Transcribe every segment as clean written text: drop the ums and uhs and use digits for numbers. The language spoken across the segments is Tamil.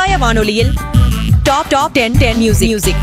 சமுதாய வானொலியில் டாப் 10 மியூசிக்.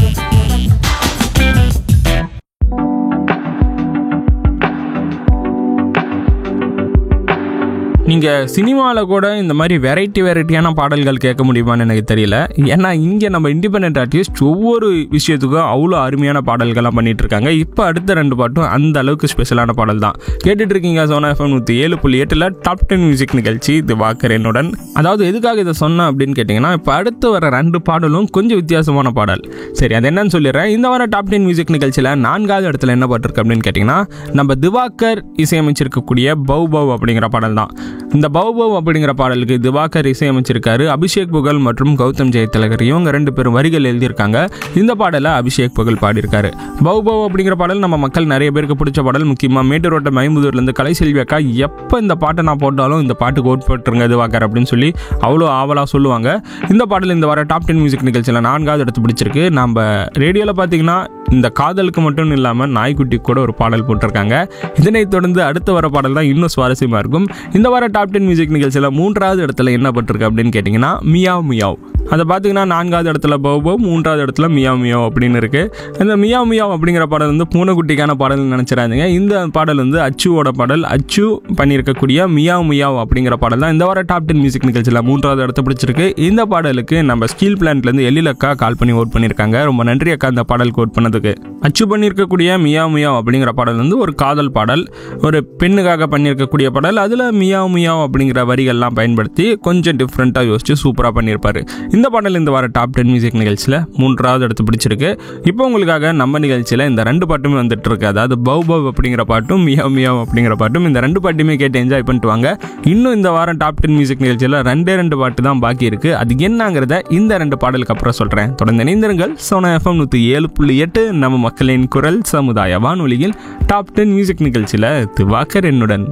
நீங்கள் சினிமாவில் கூட இந்த மாதிரி வெரைட்டியான பாடல்கள் கேட்க முடியுமான்னு எனக்கு தெரியல. ஏன்னா இங்கே நம்ம இண்டிபெண்டன்ட் ஆர்டிஸ்ட் ஒவ்வொரு விஷயத்துக்கும் அவ்வளோ அருமையான பாடல்கள்லாம் பண்ணிகிட்டு இருக்காங்க. இப்போ அடுத்த 2 பாட்டும் அந்த அளவுக்கு ஸ்பெஷலான பாடல் தான் கேட்டுட்டு இருக்கீங்க. சோனா FM 107.8 டாப் 10 மியூசிக் நிகழ்ச்சி இது வாக்கர் என்னுடன். அதாவது எதுக்காக இதை சொன்னேன் அப்படின்னு கேட்டிங்கன்னா, இப்போ அடுத்து வர 2 பாடலும் கொஞ்சம் வித்தியாசமான பாடல். சரி, அது என்னன்னு சொல்லிடுறேன். இந்த வார டாப் 10 மியூசிக் நிகழ்ச்சியில் 4வது இடத்துல என்ன பாட்டிருக்கு அப்படின்னு கேட்டிங்கன்னா, நம்ம திவாகர் இசையமைச்சிருக்கக்கூடிய பவ் பவ் அப்படிங்கிற பாடல் தான். இந்த பவ் பவ் அப்படிங்கிற பாடலுக்கு திவாகர் இசையமைச்சிருக்காரு. அபிஷேக் புகழ் மற்றும் கௌதம் ஜெயதிலகர் இவங்க 2 பேரும் வரிகள் எழுதியிருக்காங்க. இந்த பாடலை அபிஷேக் புகழ் பாடியிருக்காரு. பவ் பவ் அப்படிங்கிற பாடல் நம்ம மக்கள் நிறைய பேருக்கு பிடிச்ச பாடல். முக்கியமாக மேட்டூரோட்டம் ஐம்பதூர்லேருந்து கலைசெல்வி அக்கா எப்போ இந்த பாட்டை நான் போட்டாலும் இந்த பாட்டுக்கு ஓட் போட்டுருங்க திவாகர் அப்படின்னு சொல்லி அவ்வளோ ஆவலாக சொல்லுவாங்க. இந்த பாடல் இந்த வார டாப் 10 மியூசிக் நிகழ்ச்சியில் 4வது இடத்து பிடிச்சிருக்கு. நம்ம ரேடியோவில் பார்த்தீங்கன்னா இந்த காதலுக்கு மட்டும் இல்லாமல் நாய்க்குட்டி கூட ஒரு பாடல் போட்டிருக்காங்க. இதனைத் தொடர்ந்து அடுத்த வர பாடல் தான் இன்னும் சுவாரஸ்யமாக இருக்கும். இந்த வார டாப் 10 மியூசிக் நிகழ்ச்சியில் 3வது இடத்துல என்ன பட்டிருக்கு அப்படின்னு கேட்டிங்கன்னா, மியாவ் மியாவ். அதை பார்த்தீங்கன்னா 4வது இடத்துல பவ் பவ், 3வது இடத்துல மியாவ் மியாவ் அப்படின்னு இருக்குது. இந்த மியாவ் மியாவ் அப்படிங்கிற பாடல் வந்து பூனைக்குட்டிக்கான பாடல்னு நினச்சிடாதீங்க. இந்த பாடல் வந்து அச்சுவோட பாடல். அச்சு பண்ணியிருக்கக்கூடிய மியாவ் மியாவ் அப்படிங்கிற பாடல் தான் இந்த வார டாப் 10 மியூசிக் நிகழ்ச்சியில் 3வது இடத்த பிடிச்சிருக்கு. இந்த பாடலுக்கு நம்ம ஸ்டீல் பிளான்ட்லேருந்து எழிலக்கா கால் பண்ணி ஓட் பண்ணியிருக்காங்க. ரொம்ப நன்றி அக்கா இந்த பாடலுக்கு ஓட் பண்ணதுக்கு. அச்சு பண்ணியிருக்கக்கூடிய மியாவ் மியாவ் அப்படிங்கிற பாடல் வந்து ஒரு காதல் பாடல், ஒரு பெண்ணுக்காக பண்ணியிருக்கக்கூடிய பாடல். அதில் மியாவ் மியாவ் அப்படிங்கிற வரிகள்லாம் பயன்படுத்தி கொஞ்சம் டிஃப்ரெண்ட்டாக யோசிச்சு சூப்பராக பண்ணியிருப்பார். இந்த பாடல் இந்த வார டாப் 10 மியூசிக் நிகழ்ச்சியில் 3வது இடத்து பிடிச்சிருக்கு. இப்போ உங்களுக்காக நம்ம நிகழ்ச்சியில் இந்த 2 பாட்டுமே வந்துட்டு இருக்கு. அதாவது பவ் பவ் அப்படிங்கிற பாட்டும் மியாவ் மியாவ் அப்படிங்கிற பாட்டும். இந்த 2 பாட்டுமே கேட்டு என்ஜாய் பண்ணிட்டு வாங்க. இன்னும் இந்த வாரம் டாப் 10 மியூசிக் நிகழ்ச்சியில் 2 பாட்டு தான் பாக்கி இருக்கு. அது என்னங்கிறத இந்த 2 பாடலுக்கு அப்புறம் சொல்கிறேன். தொடர்ந்து இணைந்திருங்கள். சோனா FM 107.8 நம்ம மக்களின் குரல் சமுதாய வானொலியில் டாப் 10 மியூசிக் நிகழ்ச்சியில் திவாகர் என்னுடன்.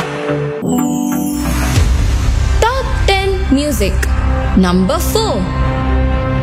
Top 10 Music Number 4.